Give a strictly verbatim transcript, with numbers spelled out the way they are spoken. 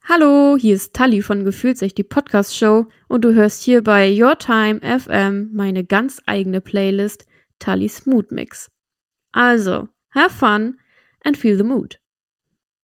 Hallo, hier ist Tali von Gefühlt sich die Podcast-Show und du hörst hier bei Your Time F M meine ganz eigene Playlist Tally's Mood Mix. Also, have fun and feel the mood.